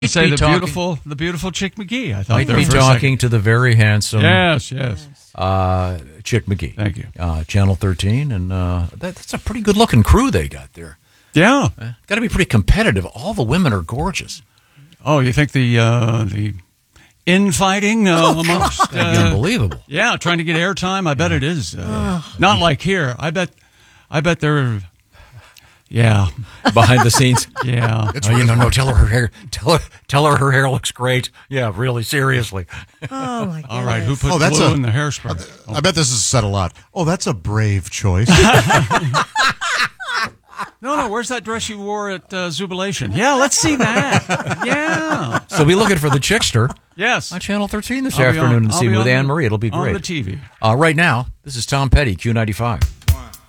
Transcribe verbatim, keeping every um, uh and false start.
say the talking, beautiful, the beautiful Chick McGee. I thought might there be for a talking second. to the very handsome, Yes, yes, uh, Chick McGee. Thank you. Uh, Channel thirteen, and uh, that, that's a pretty good looking crew they got there. Yeah, uh, got to be pretty competitive. All the women are gorgeous. Oh, you think the uh, the infighting uh, Oh, amongst that'd be uh, unbelievable. Yeah, trying to get airtime. I bet it is. Uh, not like here. I bet. I bet they're. Yeah, behind the scenes. Yeah, oh, you know, no. Tell her her hair. Tell her. Tell her her hair looks great. Yeah, really, seriously. Oh my god! All right, who put Oh, that's glue a- in the hairspray? I, I bet this is said a lot. Oh, that's a brave choice. No, no. Where's that dress you wore at uh, Zubilation? Yeah, let's see that. Yeah. So be looking for the Chickster. Yes. On Channel thirteen this I'll be afternoon on- and I'll see be with on Anne the- Marie. It'll be on great. the T V. Uh, right now, this is Tom Petty, Q ninety-five.